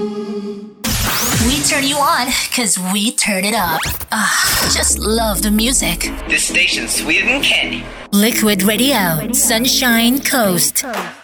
We turn you on because we turn it up. Just love the music. This station's sweeter than candy. Liquid Radio, Sunshine Coast.